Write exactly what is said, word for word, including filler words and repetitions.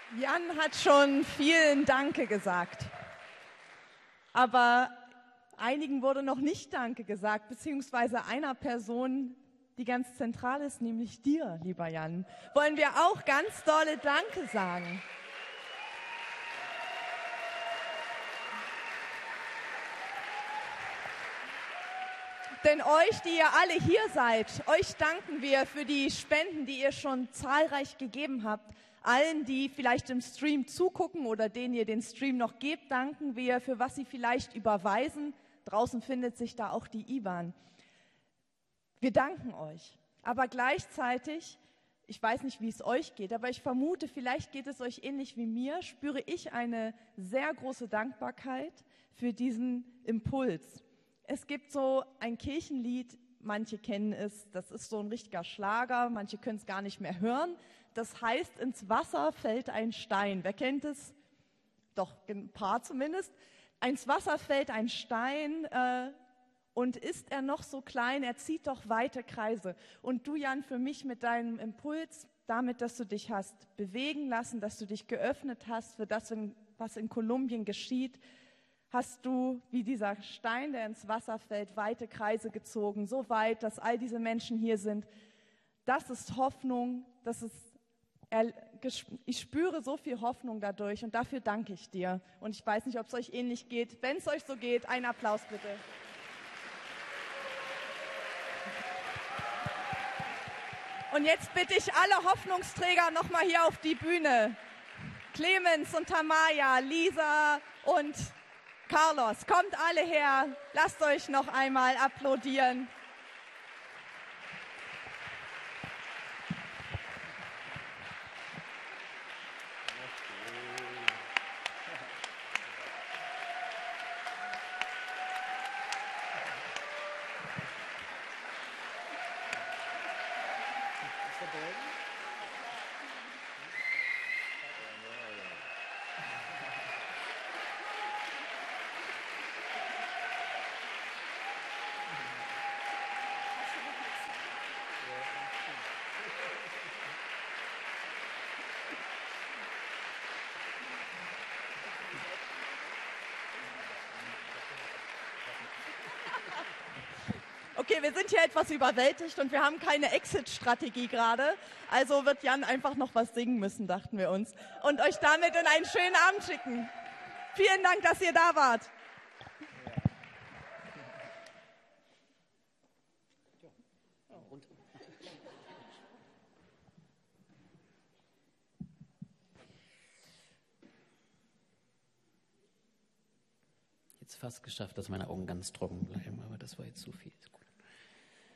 Jan hat schon vielen Danke gesagt, aber einigen wurde noch nicht Danke gesagt, beziehungsweise einer Person, die ganz zentral ist, nämlich dir, lieber Jan, wollen wir auch ganz dolle Danke sagen. Denn euch, die ihr alle hier seid, euch danken wir für die Spenden, die ihr schon zahlreich gegeben habt. Allen, die vielleicht im Stream zugucken oder denen ihr den Stream noch gebt, danken wir, für was sie vielleicht überweisen. Draußen findet sich da auch die I B A N. Wir danken euch. Aber gleichzeitig, ich weiß nicht, wie es euch geht, aber ich vermute, vielleicht geht es euch ähnlich wie mir, spüre ich eine sehr große Dankbarkeit für diesen Impuls. Es gibt so ein Kirchenlied, manche kennen es, das ist so ein richtiger Schlager, manche können es gar nicht mehr hören. Das heißt, ins Wasser fällt ein Stein. Wer kennt es? Doch, ein paar zumindest. Ins Wasser fällt ein Stein äh, und ist er noch so klein, er zieht doch weite Kreise. Und du, Jan, für mich mit deinem Impuls, damit, dass du dich hast bewegen lassen, dass du dich geöffnet hast für das, was in Kolumbien geschieht, hast du, wie dieser Stein, der ins Wasser fällt, weite Kreise gezogen, so weit, dass all diese Menschen hier sind. Das ist Hoffnung, das ist, ich spüre so viel Hoffnung dadurch und dafür danke ich dir. Und ich weiß nicht, ob es euch ähnlich geht. Wenn es euch so geht, einen Applaus bitte. Und jetzt bitte ich alle Hoffnungsträger nochmal hier auf die Bühne. Clemens und Tamaya, Lisa und Carlos, kommt alle her, lasst euch noch einmal applaudieren. Okay, wir sind hier etwas überwältigt und wir haben keine Exit-Strategie gerade. Also wird Jan einfach noch was singen müssen, dachten wir uns. Und euch damit in einen schönen Abend schicken. Vielen Dank, dass ihr da wart. Jetzt fast geschafft, dass meine Augen ganz trocken bleiben, aber das war jetzt zu viel.